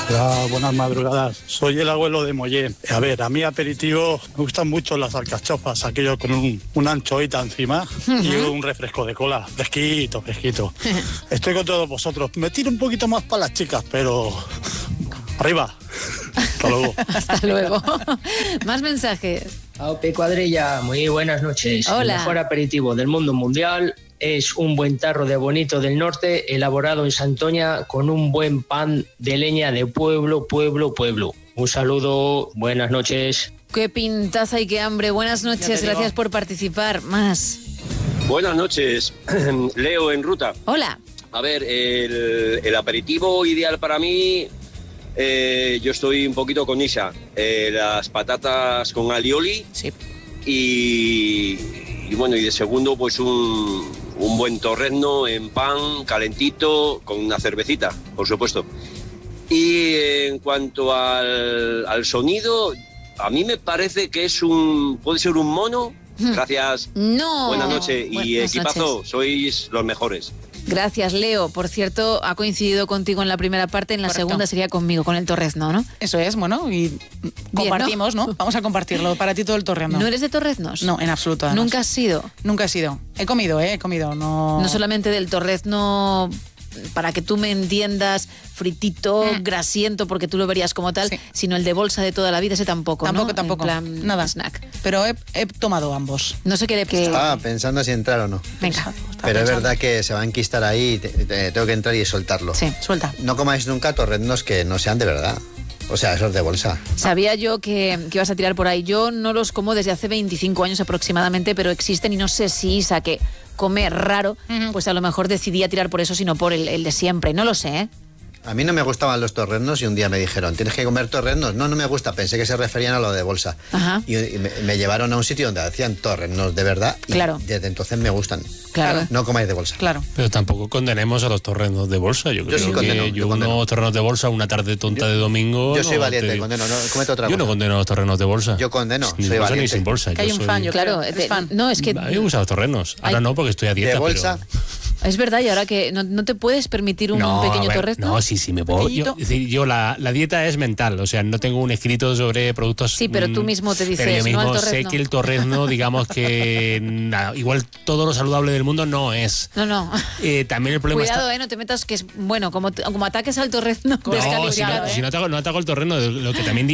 Hola, buenas madrugadas. Soy el abuelo de Mollé. A ver, a mí aperitivo me gustan mucho las alcachofas, aquello con una anchoita encima y un refresco de cola. Fresquito, fresquito. Estoy con todos vosotros. Me tiro un poquito más para las chicas, pero arriba. Hasta luego. Hasta luego. Más mensajes. Aupe cuadrilla, muy buenas noches. Hola. El mejor aperitivo del mundo mundial es un buen tarro de bonito del norte elaborado en Santoña con un buen pan de leña de pueblo. Un saludo, buenas noches. Qué pintaza y qué hambre. Buenas noches, gracias por participar. Más. Buenas noches, Leo en ruta. Hola. A ver, el aperitivo ideal para mí, yo estoy un poquito con Isa. Las patatas con alioli. Sí. Y bueno, y de segundo, pues un buen torrezno en pan, calentito, con una cervecita, por supuesto. Y en cuanto al sonido, a mí me parece que puede ser un mono. Gracias. No. Buenas noches y Buenas equipazo, noches. Sois los mejores. Gracias, Leo. Por cierto, ha coincidido contigo en la primera parte, en la Correcto. segunda sería conmigo, con el torrezno, ¿no? Eso es, bueno, y compartimos, ¿no? Vamos a compartirlo. Para ti todo el torrendo. ¿No eres de torreznos? No, en absoluto. Además. ¿Nunca has sido? Nunca he sido. He comido. No... No solamente del torrezno, para que tú me entiendas, fritito, grasiento, porque tú lo verías como tal, Sí. sino el de bolsa de toda la vida, ese tampoco, ¿no? Tampoco. En plan, Nada. snack. Pero he tomado ambos. No sé qué le... Estaba pensando si entrar o no. Venga. Pero es verdad que se va a enquistar ahí, tengo que entrar y soltarlo. Sí, suelta. No comáis nunca torreznos que no sean de verdad. O sea, esos de bolsa. Sabía yo que ibas a tirar por ahí. Yo no los como desde hace 25 años aproximadamente, pero existen y no sé si Isa, que come raro, pues a lo mejor decidía tirar por eso, sino por el de siempre. No lo sé, ¿eh? A mí no me gustaban los torreznos y un día me dijeron, ¿tienes que comer torreznos? No me gusta, pensé que se referían a lo de bolsa. Ajá. Y me llevaron a un sitio donde hacían torreznos de verdad y Claro. desde entonces me gustan. Claro. No comáis de bolsa. Claro. Pero tampoco condenemos a los torreznos de bolsa. Yo creo sí que condeno, yo yo condeno. unos torrenos de bolsa una tarde tonta de domingo... Yo soy no, valiente, te digo. condeno, no cometo otra Yo cosa. no condeno los torrenos de bolsa. Yo condeno, Ni soy bolsa ni valiente. sin bolsa. Que hay un fan, yo Claro, creo. ¿Eres fan? no, es que A mí me gustan los torrenos. Ahora no, porque estoy a dieta. De bolsa, es verdad, y ahora que no te puedes permitir un pequeño torrezno. No, sí, me puedo. Pequeñito. Es decir, la dieta es mental, o sea, no tengo un escrito sobre productos. Sí, pero tú mismo te dices, pero yo no mismo al sé torrezno. que el torrezno, digamos que igual todo lo saludable del mundo no es. No. También el problema Cuidado, está. no te metas, que es bueno, como ataques al torrezno No, descalificado, si no ataco el torrezno, lo que también